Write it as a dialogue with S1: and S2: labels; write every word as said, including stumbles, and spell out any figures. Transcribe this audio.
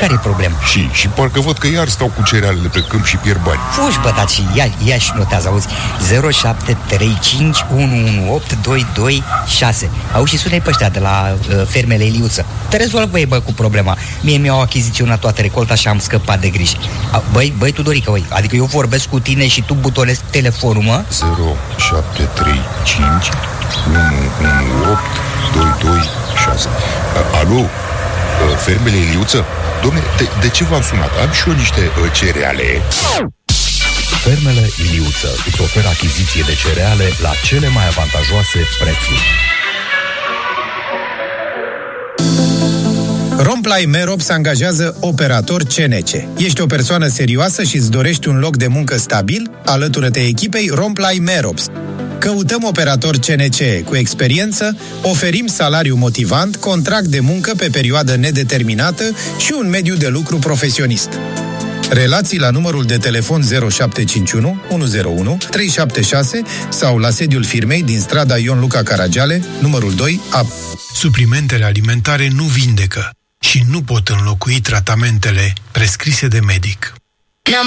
S1: Care e problema?
S2: Și, și parcă văd că iar stau cu cerealele pe câmp și pierd bani.
S1: Fugi, bă, dar și ia, ia și notează, auzi, zero șapte trei cinci unu unu opt doi doi șase. Auzi, și sună-i pe ăștia de la uh, fermele Iliuță. Te rezolvă ei, bă, cu problema. Mie mi-au achiziționat toată recolta și am scăpat de griji. Băi, băi, Tudorică, băi, adică eu vorbesc cu tine și tu butonezi telefonul, mă?
S2: zero șapte trei cinci unu unu opt doi doi șase. Alo? Fermele Iliuță? Dom'le, de, de ce v-am sunat? Am și eu niște uh, cereale.
S3: Fermele Iliuță îți oferă achiziție de cereale la cele mai avantajoase prețuri.
S4: Romplay Merops angajează operator C N C. Ești o persoană serioasă și îți dorești un loc de muncă stabil? Alătură-te echipei Romplay Merops. Căutăm operator C N C cu experiență, oferim salariu motivant, contract de muncă pe perioadă nedeterminată și un mediu de lucru profesionist. Relații la numărul de telefon zero șapte cinci unu unu zero unu trei șapte șase sau la sediul firmei din strada Ion Luca Caragiale, numărul doi A.
S5: Suplimentele alimentare nu vindecă și nu pot înlocui tratamentele prescrise de medic.